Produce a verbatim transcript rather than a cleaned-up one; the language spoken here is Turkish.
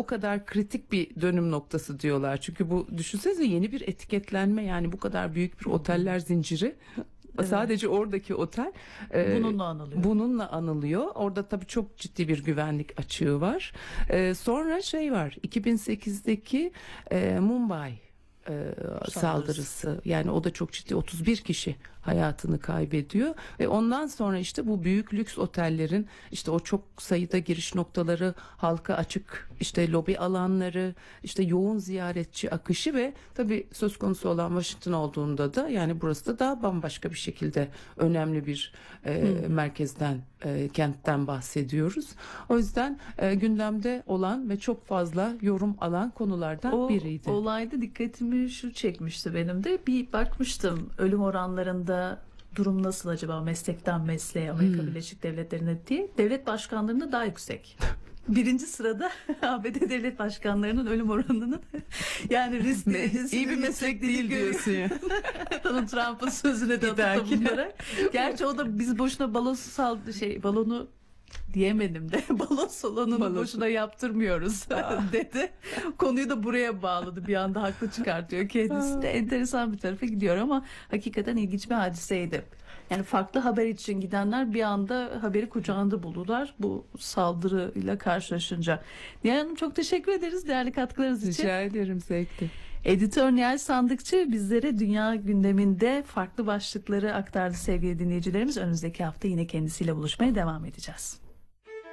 o kadar kritik bir dönüm noktası diyorlar. Çünkü bu düşünsenize yeni bir etiketlenme, yani bu kadar büyük bir oteller zinciri. Evet. Sadece oradaki otel e, bununla anılıyor. Bununla anılıyor. Orada tabii çok ciddi bir güvenlik açığı var. E, sonra şey var, iki bin sekizdeki e, Mumbai e, saldırısı. saldırısı. Yani o da çok ciddi, otuz bir kişi hayatını kaybediyor ve ondan sonra işte bu büyük lüks otellerin işte o çok sayıda giriş noktaları, halka açık işte lobi alanları, işte yoğun ziyaretçi akışı ve tabii söz konusu olan Washington olduğunda da yani burası da daha bambaşka bir şekilde önemli bir e, hmm. merkezden, e, kentten bahsediyoruz. O yüzden e, gündemde olan ve çok fazla yorum alan konulardan o, biriydi. O olayda dikkatimi şu çekmişti benim de. Bir bakmıştım ölüm oranlarında durum nasıl acaba meslekten mesleğe Amerika hmm. Birleşik Devletleri'nde diye. Devlet başkanlarında daha yüksek. Birinci sırada A B D devlet başkanlarının ölüm oranının yani risk Me- iyi bir meslek değil diyorsun ya. Donald Trump'ın sözüne de bulunarak. Gerçi o da biz boşuna balosu saldı şey balonu diyemedim de balon salonunu Balon. boşuna yaptırmıyoruz dedi. Konuyu da buraya bağladı. Bir anda haklı çıkartıyor kendisi de. Enteresan bir tarafa gidiyor ama hakikaten ilginç bir hadiseydi. Yani farklı haber için gidenler bir anda haberi kucağında buldular bu saldırıyla karşılaşınca. Nihal Hanım çok teşekkür ederiz değerli katkılarınız için. Rica ederim, zevkti. Editör Nihal Sandıkçı bizlere dünya gündeminde farklı başlıkları aktardı sevgili dinleyicilerimiz. Önümüzdeki hafta yine kendisiyle buluşmaya devam edeceğiz.